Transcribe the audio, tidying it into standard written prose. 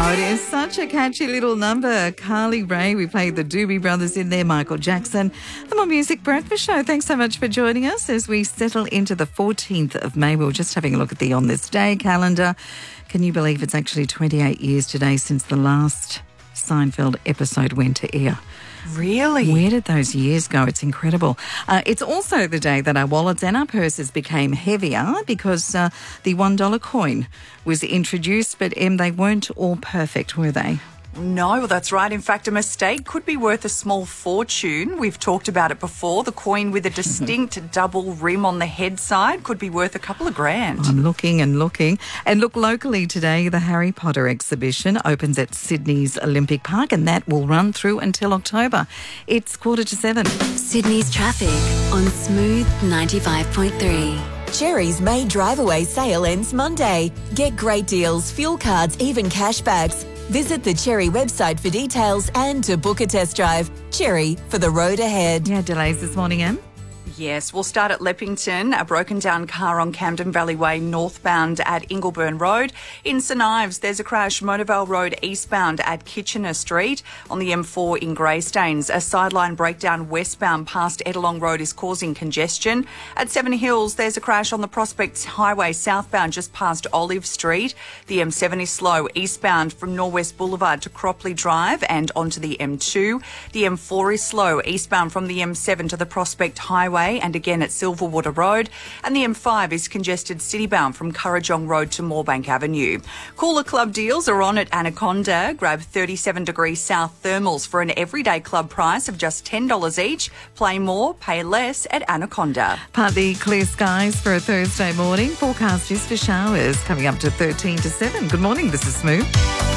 Oh, it is such a catchy little number. Carly Rae, we played the Doobie Brothers in there, Michael Jackson. The More Music Breakfast Show. Thanks so much for joining us as we settle into the 14th of May. We were just having a look at the On This Day calendar. Can you believe it's actually 28 years today since the last Seinfeld episode went to air? Really? Where did those years go? It's incredible. It's also the day that our wallets and our purses became heavier because the $1 coin was introduced, but they weren't all perfect, were they? No, that's right. In fact, a mistake could be worth a small fortune. We've talked about it before. The coin with a distinct double rim on the head side could be worth a couple of grand. I'm looking and looking. And look, locally today, the Harry Potter exhibition opens at Sydney's Olympic Park, and that will run through until October. It's 6:45. Sydney's traffic on Smooth 95.3. Cherry's May Drive-Away sale ends Monday. Get great deals, fuel cards, even cashbacks. Visit the Cherry website for details and to book a test drive. Cherry, for the road ahead. Yeah, delays this morning, Em? Yes, we'll start at Leppington. A broken down car on Camden Valley Way northbound at Ingleburn Road. In St Ives, there's a crash Motorvale Road eastbound at Kitchener Street. On the M4 in Greystanes, a sideline breakdown westbound past Edelong Road is causing congestion. At Seven Hills, there's a crash on the Prospect Highway southbound just past Olive Street. The M7 is slow eastbound from Norwest Boulevard to Cropley Drive and onto the M2. The M4 is slow eastbound from the M7 to the Prospect Highway and again at Silverwater Road, and the M5 is congested citybound from Currajong Road to Moorebank Avenue. Cooler club deals are on at Anaconda. Grab 37 South thermals for an everyday club price of just $10 each. Play more, pay less at Anaconda. Partly clear skies for a Thursday morning. Forecast is for showers coming up to 13 to 7. Good morning, this is Smooth.